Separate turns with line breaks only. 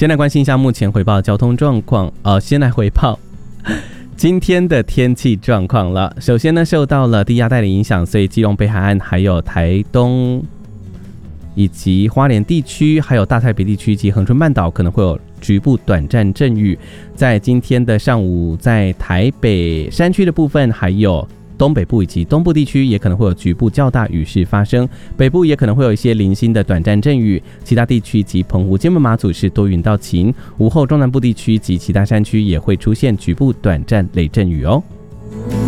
先来关心一下目前回报交通状况。先来回报今天的天气状况了。首先呢，受到了低压带的影响，所以基隆北海岸还有台东以及花莲地区，还有大台北地区及恒春半岛可能会有局部短暂阵雨。在今天的上午，在台北山区的部分，还有东北部以及东部地区也可能会有局部较大雨势发生，北部也可能会有一些零星的短暂阵雨，其他地区及澎湖、金门、马祖是多云到晴，午后中南部地区及其他山区也会出现局部短暂雷阵雨哦。